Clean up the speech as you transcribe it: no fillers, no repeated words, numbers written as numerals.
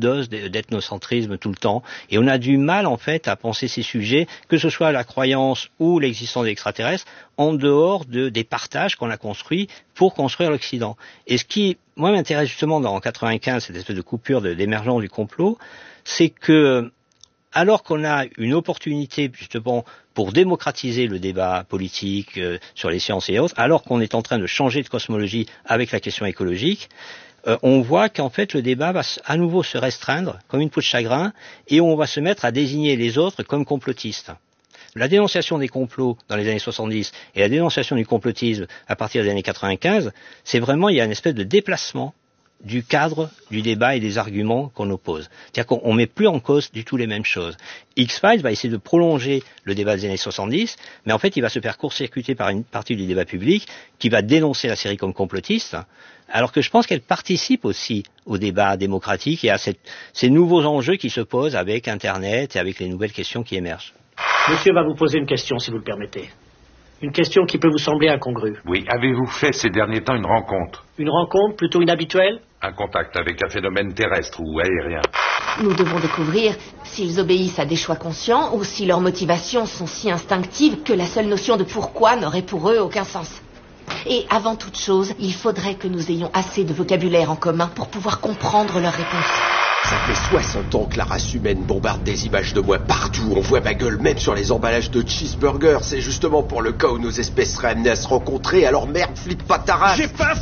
dose d'ethnocentrisme tout le temps. Et on a du mal, en fait, à penser ces sujets, que ce soit la croyance ou l'existence d'extraterrestres, en dehors des partages qu'on a construits pour construire l'Occident. Et ce qui, moi, m'intéresse justement dans 95, cette espèce de coupure d'émergence du complot, c'est que, alors qu'on a une opportunité justement pour démocratiser le débat politique sur les sciences et autres, alors qu'on est en train de changer de cosmologie avec la question écologique, on voit qu'en fait le débat va à nouveau se restreindre comme une peau de chagrin et on va se mettre à désigner les autres comme complotistes. La dénonciation des complots dans les années 70 et la dénonciation du complotisme à partir des années 95, c'est vraiment, il y a une espèce de déplacement du cadre du débat et des arguments qu'on oppose. C'est-à-dire qu'on ne met plus en cause du tout les mêmes choses. X-Files va essayer de prolonger le débat des années 70, mais en fait il va se faire court-circuiter par une partie du débat public qui va dénoncer la série comme complotiste, alors que je pense qu'elle participe aussi au débat démocratique et à ces nouveaux enjeux qui se posent avec Internet et avec les nouvelles questions qui émergent. Monsieur va vous poser une question, si vous le permettez. Une question qui peut vous sembler incongrue. Oui, avez-vous fait ces derniers temps une rencontre? Une rencontre plutôt inhabituelle? Un contact avec un phénomène terrestre ou aérien. Nous devons découvrir s'ils obéissent à des choix conscients ou si leurs motivations sont si instinctives que la seule notion de pourquoi n'aurait pour eux aucun sens. Et avant toute chose, il faudrait que nous ayons assez de vocabulaire en commun pour pouvoir comprendre leurs réponses. Ça fait 60 ans que la race humaine bombarde des images de moi partout. On voit ma gueule même sur les emballages de cheeseburgers. C'est justement pour le cas où nos espèces seraient amenées à se rencontrer. Alors merde, flippe pas ta race. J'ai pas